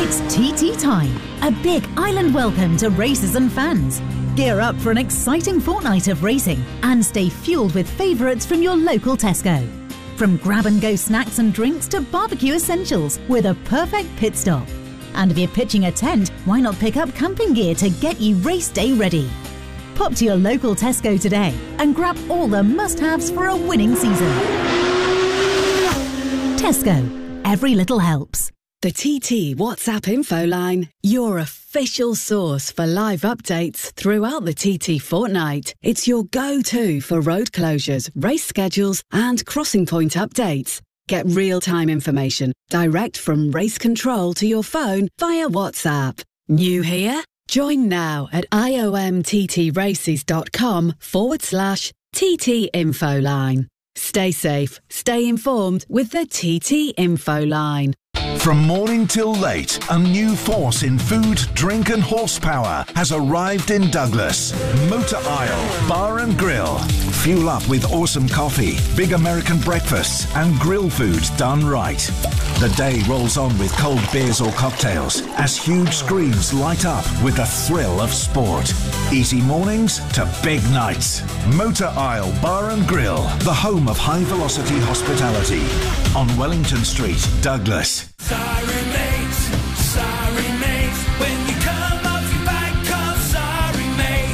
It's TT time, a big island welcome to racers and fans. Gear up for an exciting fortnight of racing and stay fueled with favourites from your local Tesco. From grab-and-go snacks and drinks to barbecue essentials with a perfect pit stop. And if you're pitching a tent, why not pick up camping gear to get you race day ready? Pop to your local Tesco today and grab all the must-haves for a winning season. Tesco. Every little helps. The TT WhatsApp info line, your official source for live updates throughout the TT fortnight. It's your go-to for road closures, race schedules and crossing point updates. Get real-time information direct from race control to your phone via WhatsApp. New here? Join now at iomttraces.com/TT info line. Stay safe, stay informed with the TT info line. From morning till late, a new force in food, drink and horsepower has arrived in Douglas. Motor Isle Bar and Grill. Fuel up with awesome coffee, big American breakfasts and grill food done right. The day rolls on with cold beers or cocktails as huge screens light up with the thrill of sport. Easy mornings to big nights. Motor Isle Bar and Grill, the home of high-velocity hospitality. On Wellington Street, Douglas. Sorry mate, when you come off your bike, call sorry mate.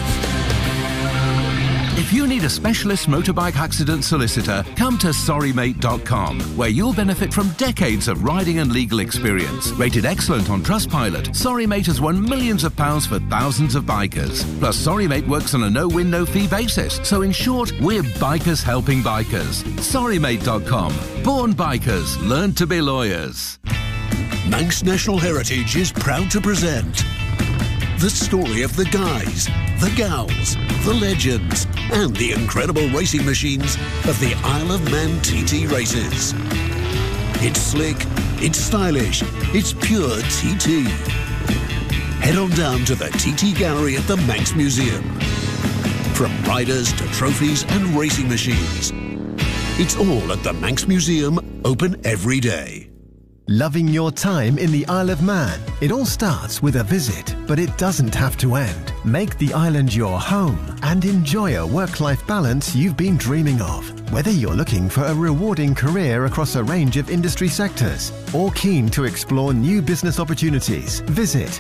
If you need a specialist motorbike accident solicitor, come to sorrymate.com, where you'll benefit from decades of riding and legal experience. Rated excellent on Trustpilot, Sorrymate has won millions of pounds for thousands of bikers. Plus, Sorrymate works on a no-win, no-fee basis. So in short, we're bikers helping bikers. Sorrymate.com. Born bikers, learn to be lawyers. Manx National Heritage is proud to present the story of the guys, the gals, the legends, and the incredible racing machines of the Isle of Man TT races. It's slick, it's stylish, it's pure TT. Head on down to the TT Gallery at the Manx Museum. From riders to trophies and racing machines, it's all at the Manx Museum, open every day. Loving your time in the Isle of Man? It all starts with a visit, but it doesn't have to end. Make the island your home and enjoy a work-life balance you've been dreaming of. Whether you're looking for a rewarding career across a range of industry sectors or keen to explore new business opportunities, visit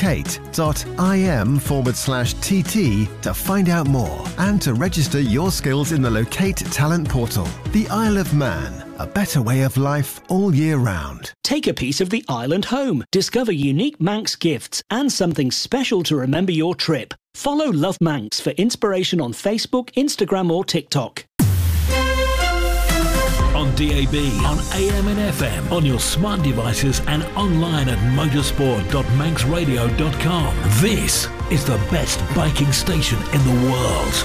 locate.im/TT to find out more and to register your skills in the Locate Talent Portal. The Isle of Man. A better way of life all year round. Take a piece of the island home. Discover unique Manx gifts and something special to remember your trip. Follow Love Manx for inspiration on Facebook, Instagram or TikTok. On DAB, on AM and FM, on your smart devices and online at motorsport.manxradio.com. This is the best biking station in the world.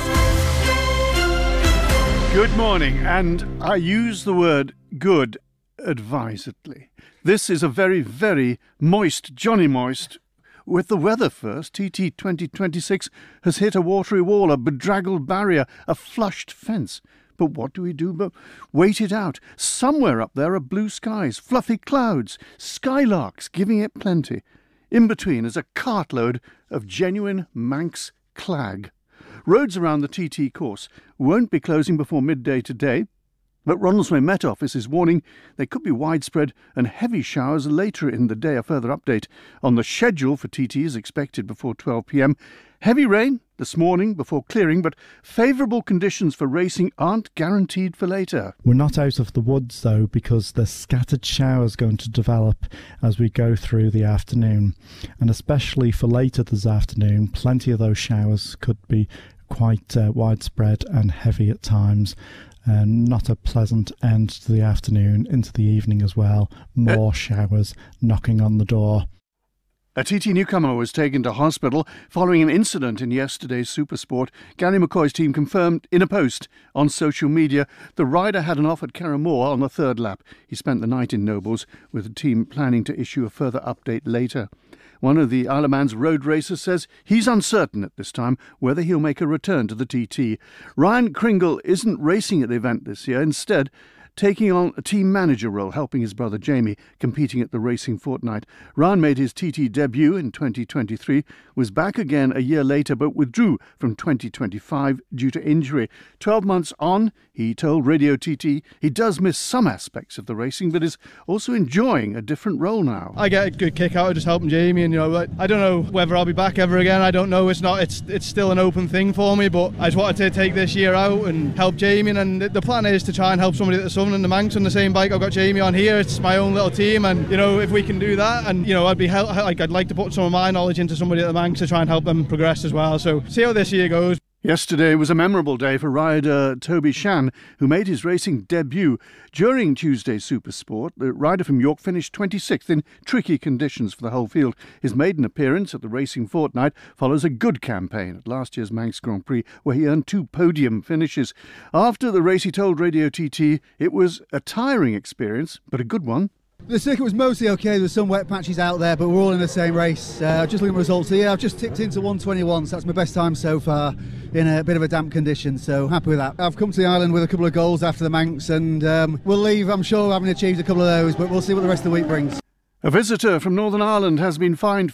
Good morning, and I use the word good advisedly. This is a very, very moist Johnny Moist. With the weather first, TT 2026 has hit a watery wall, a bedraggled barrier, a flushed fence. But what do we do but wait it out? Somewhere up there are blue skies, fluffy clouds, skylarks giving it plenty. In between is a cartload of genuine Manx clag. Roads around the TT course won't be closing before midday today, but Ronaldsway Met Office is warning there could be widespread and heavy showers later in the day. A further update on the schedule for TT is expected before 12 p.m. Heavy rain this morning before clearing, but favourable conditions for racing aren't guaranteed for later. We're not out of the woods, though, because there's scattered showers going to develop as we go through the afternoon. And especially for later this afternoon, plenty of those showers could be quite widespread and heavy at times. Not a pleasant end to the afternoon, into the evening as well. More showers knocking on the door. A TT newcomer was taken to hospital following an incident in yesterday's Supersport. Gary McCoy's team confirmed in a post on social media the rider had an off at Carramore on the third lap. He spent the night in Nobles, with the team planning to issue a further update later. One of the Isle of Man's road racers says he's uncertain at this time whether he'll make a return to the TT. Ryan Kringle isn't racing at the event this year. Instead, taking on a team manager role, helping his brother Jamie competing at the Racing Fortnight. Ryan made his TT debut in 2023, was back again a year later but withdrew from 2025 due to injury. 12 months on, he told Radio TT he does miss some aspects of the racing but is also enjoying a different role now. I get a good kick out of just helping Jamie, and I don't know whether I'll be back ever again. I don't know. It's still an open thing for me, but I just wanted to take this year out and help Jamie, and the plan is to try and help somebody at the Southern and the Manx on the same bike. I've got Jamie on here. It's my own little team, and if we can do that, and I'd like to put some of my knowledge into somebody at the Manx to try and help them progress as well. So see how this year goes. Yesterday was a memorable day for rider Toby Shan, who made his racing debut during Tuesday's Supersport. The rider from York finished 26th in tricky conditions for the whole field. His maiden appearance at the Racing Fortnight follows a good campaign at last year's Manx Grand Prix, where he earned 2 podium finishes. After the race, he told Radio TT it was a tiring experience, but a good one. The circuit was mostly okay. There were some wet patches out there, but we're all in the same race. Just looking at the results here, I've just tipped into 1:21, so that's my best time so far in a bit of a damp condition, so happy with that. I've come to the island with a couple of goals after the Manx, and we'll leave, I'm sure, having achieved a couple of those, but we'll see what the rest of the week brings. A visitor from Northern Ireland has been fined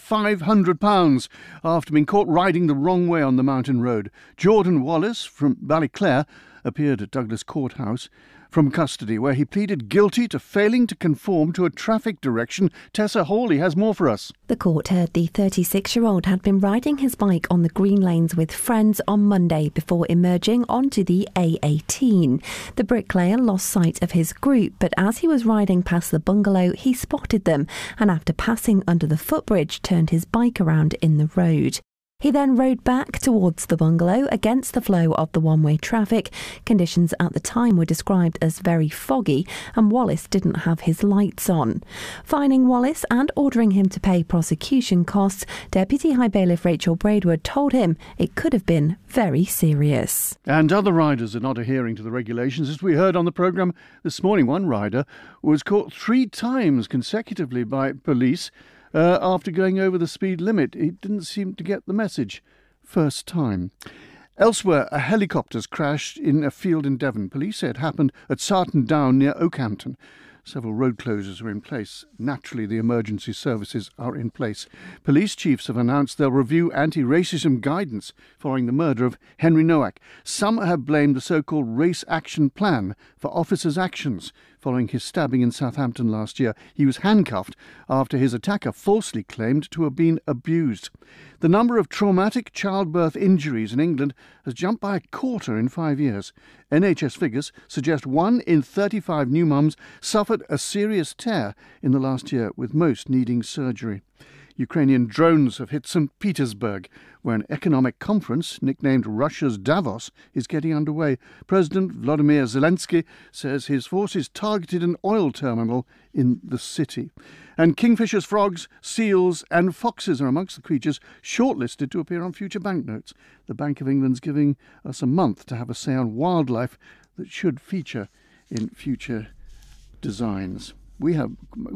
£500 after being caught riding the wrong way on the mountain road. Jordan Wallace from Ballyclare appeared at Douglas Courthouse from custody, where he pleaded guilty to failing to conform to a traffic direction. Tessa Hawley has more for us. The court heard the 36-year-old had been riding his bike on the green lanes with friends on Monday before emerging onto the A18. The bricklayer lost sight of his group, but as he was riding past the bungalow, he spotted them and after passing under the footbridge, turned his bike around in the road. He then rode back towards the bungalow against the flow of the one-way traffic. Conditions at the time were described as very foggy and Wallace didn't have his lights on. Fining Wallace and ordering him to pay prosecution costs, Deputy High Bailiff Rachel Braidwood told him it could have been very serious. And other riders are not adhering to the regulations. As we heard on the programme this morning, one rider was caught 3 times consecutively by police after going over the speed limit. He didn't seem to get the message first time. Elsewhere, a helicopter's crashed in a field in Devon. Police say it happened at Sarton Down near Oakhampton. Several road closures are in place. Naturally, the emergency services are in place. Police chiefs have announced they'll review anti-racism guidance following the murder of Henry Nowak. Some have blamed the so-called Race Action Plan for officers' actions following his stabbing in Southampton last year. He was handcuffed after his attacker falsely claimed to have been abused. The number of traumatic childbirth injuries in England has jumped by a quarter in 5 years. NHS figures suggest 1 in 35 new mums suffered a serious tear in the last year, with most needing surgery. Ukrainian drones have hit St. Petersburg, where an economic conference, nicknamed Russia's Davos, is getting underway. President Volodymyr Zelensky says his forces targeted an oil terminal in the city. And kingfishers, frogs, seals and foxes are amongst the creatures shortlisted to appear on future banknotes. The Bank of England's giving us a month to have a say on wildlife that should feature in future designs. We have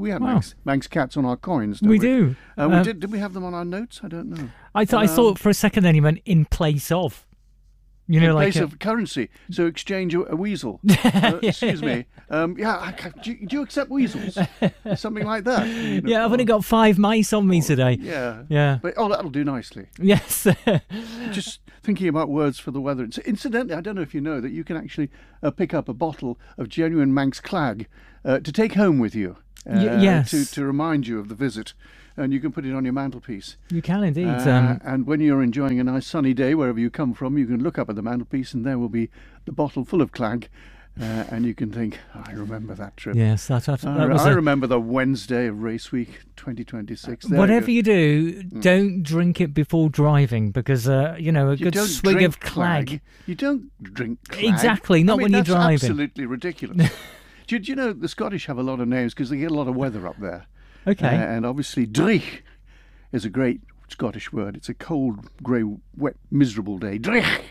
Manx cats on our coins, don't we? We do. Did we have them on our notes? I don't know. I thought for a second then you meant in place of. In place of currency. So exchange a weasel. Excuse me. Do you accept weasels? Something like that. I've only got 5 mice on me today. Yeah. But, that'll do nicely. Yes. Just thinking about words for the weather. Incidentally, I don't know if you know that you can actually pick up a bottle of genuine Manx Clag to take home with you. Yes. To remind you of the visit. And you can put it on your mantelpiece. You can indeed. And when you're enjoying a nice sunny day, wherever you come from, you can look up at the mantelpiece and there will be the bottle full of Clag. And you can think, I remember that trip. Yes, I remember the Wednesday of Race Week 2026. Whatever you do, don't drink it before driving because, a good swig of Clag. You don't drink Clag. Exactly, not when you're driving. That's absolutely ridiculous. Do you know the Scottish have a lot of names because they get a lot of weather up there? Okay. And obviously, dreich is a great Scottish word. It's a cold, grey, wet, miserable day. Dreich.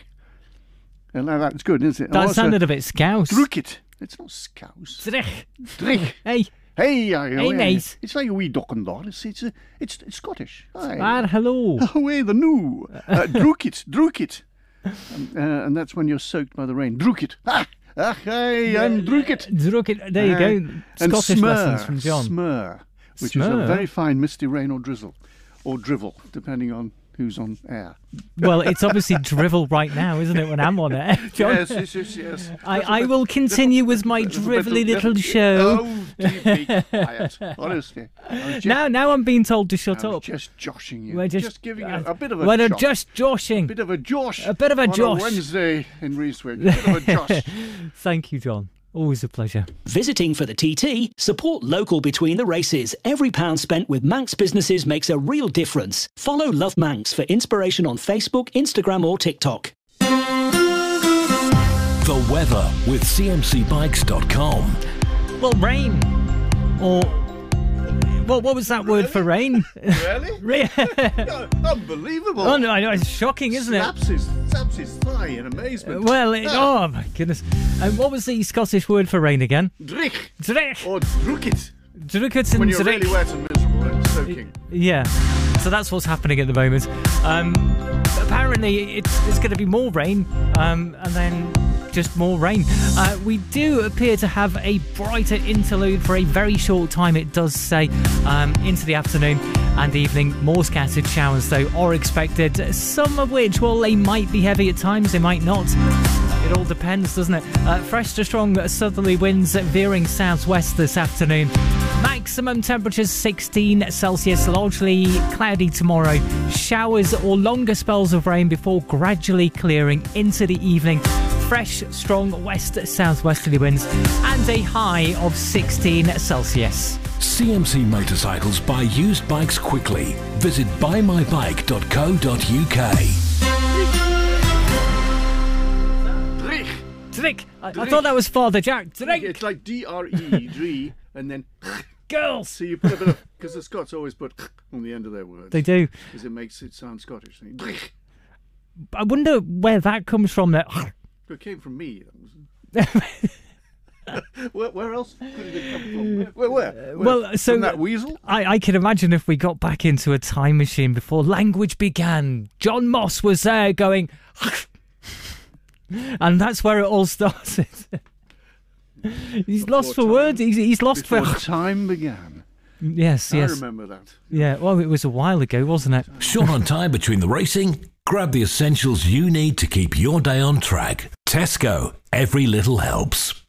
And that's good, isn't it? That sounded a bit scouse. Druikit. It's not scouse. Dreich. Dreich. Hey. Hey, mate. It's like a wee duck and dog. It's Scottish. Hello. Away the new. Druikit. And that's when you're soaked by the rain. Druikit. I'm Drukit. Drukit, there you go. Scottish lessons from John. Smur, which is a very fine misty rain or drizzle, or drivel, depending on who's on air. Well, it's obviously drivel right now, isn't it, when I'm on air, John? Yes. I will continue with my drivelly little show. Oh, be quiet. Honestly. Now I'm being told to shut up. Just joshing you. We're just giving you a bit of a We're josh. Just joshing. A bit of a josh. A bit of a on josh. A Wednesday in Reeswick. A bit of a josh. Thank you, John. Always a pleasure. Visiting for the TT? Support local between the races. Every pound spent with Manx businesses makes a real difference. Follow Love Manx for inspiration on Facebook, Instagram or TikTok. The weather with cmcbikes.com. Well, rain. Or... Well, what was that word for rain? Really? No, unbelievable. Oh, no, it's shocking, isn't it? Slaps his thigh in amazement. Well, oh my goodness. And what was the Scottish word for rain again? Drich. Drich. Or drukit. Drukit and when you're drich. really wet and miserable and soaking. Yeah. So that's what's happening at the moment. Apparently, it's going to be more rain, and then just more rain. We do appear to have a brighter interlude for a very short time, it does say, into the afternoon and evening. More scattered showers, though, are expected, some of which, well, they might be heavy at times, they might not. It all depends, doesn't it? Fresh to strong southerly winds veering southwest this afternoon. Maximum temperatures 16 Celsius, largely cloudy tomorrow. Showers or longer spells of rain before gradually clearing into the evening. Fresh, strong west-southwesterly winds and a high of 16 Celsius. CMC Motorcycles buy used bikes quickly. Visit buymybike.co.uk. Drich. I thought that was Father Jack. Drich. It's like D-R-E, Dree, and then... Girls. So you put a bit of... Because the Scots always put on the end of their words. They do. Because it makes it sound Scottish. I wonder where that comes from. That it came from me. Where else could it come from? Where? Well, so from that weasel? I can imagine if we got back into a time machine before language began. John Moss was there going... And that's where it all started. He's lost for words. He's lost before for time began. Yes. I remember that. Yeah. Well, it was a while ago, wasn't it? Short on time between the racing? Grab the essentials you need to keep your day on track. Tesco. Every little helps.